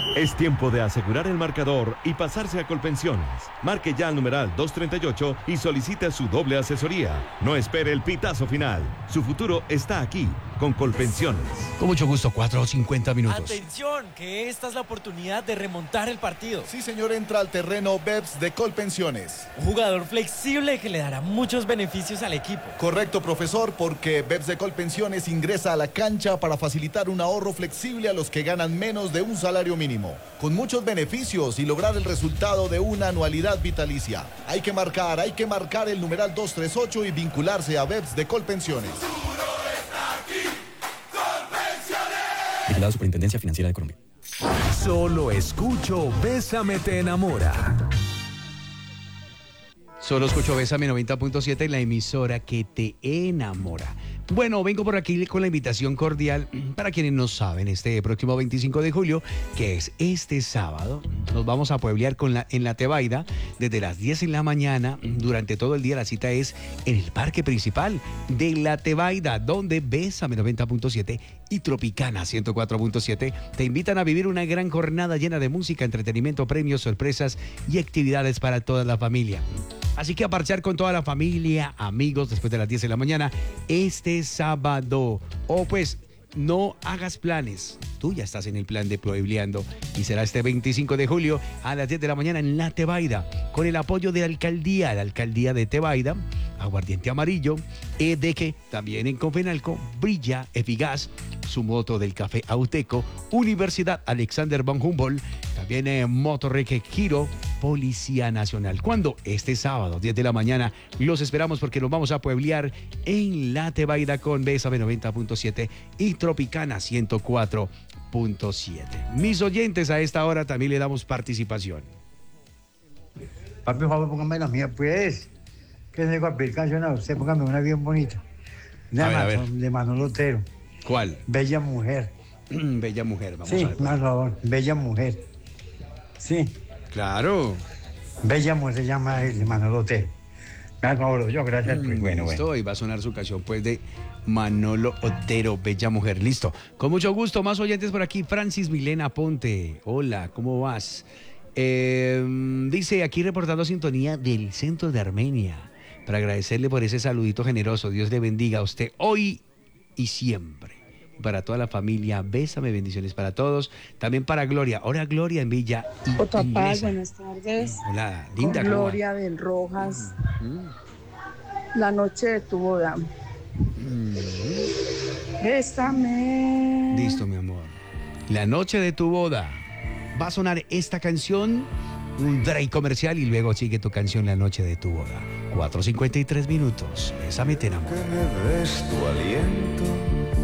Es tiempo de asegurar el marcador y pasarse a Colpensiones. Marque ya al numeral 238 y solicite su doble asesoría. No espere el pitazo final. Su futuro está aquí, con Colpensiones. Con mucho gusto, 4:50 minutos. Atención, que esta es la oportunidad de remontar el partido. Sí, señor, entra al terreno BEPS de Colpensiones. Un jugador flexible que le dará muchos beneficios al equipo. Correcto, profesor, porque BEPS de Colpensiones ingresa a la cancha para facilitar un ahorro flexible a los que ganan menos de un salario mínimo, con muchos beneficios y lograr el resultado de una anualidad vitalicia. Hay que marcar el numeral 238 y vincularse a BEPS de Colpensiones. Vigilado Superintendencia Financiera de Colombia. Solo escucho Bésame te enamora. Solo escucho Bésame 90.7, la emisora que te enamora. Bueno, vengo por aquí con la invitación cordial para quienes no saben, este próximo 25 de julio, que es este sábado, nos vamos a pueblear en la Tebaida desde las 10 de la mañana. Durante todo el día la cita es en el parque principal de la Tebaida, donde Bésame 90.7 y Tropicana 104.7 te invitan a vivir una gran jornada llena de música, entretenimiento, premios, sorpresas y actividades para toda la familia. Así que a parchar con toda la familia, amigos, después de las 10 de la mañana, este sábado. O pues, no hagas planes. Tú ya estás en el plan de Puebleando y será este 25 de julio a las 10 de la mañana en la Tebaida, con el apoyo de la alcaldía de Tebaida, Aguardiente Amarillo, EDG, también en Confenalco, Brilla, Efigas, su moto del café Auteco, Universidad Alexander von Humboldt, también Motorreque Giro, Policía Nacional. ¿Cuándo? Este sábado, 10 de la mañana. Los esperamos porque nos vamos a pueblear en la Tebaida con Bésame 90.7 y Tropicana 104.7. Mis oyentes, a esta hora también le damos participación. Papi, por favor, póngame la mía, pues. Que se va a pedir canción a usted, póngame una bien bonita. A ver. De Manolo Otero. ¿Cuál? Bella Mujer. Bella Mujer, vamos a ver. Sí, por favor, Bella Mujer. Sí. Claro. Bella Mujer se llama el de Manolo Otero. Por favor, yo, gracias. Pues, Listo, y va a sonar su canción, pues, de Manolo Otero, Bella Mujer. Listo. Con mucho gusto, más oyentes por aquí. Francis Milena Ponte. Hola, ¿cómo vas? Dice, aquí reportando sintonía del centro de Armenia, para agradecerle por ese saludito generoso. Dios le bendiga a usted hoy y siempre. Para toda la familia, bésame, bendiciones para todos. También para Gloria. Ahora Gloria en Villa Otapaz, buenas tardes. Hola, linda. Gloria del Rojas. La noche de tu boda. Bésame. Listo, mi amor. La noche de tu boda. Va a sonar esta canción, un break comercial, y luego sigue tu canción La noche de tu boda. 4:53 minutos. Bésame te enamora. Que me des tu aliento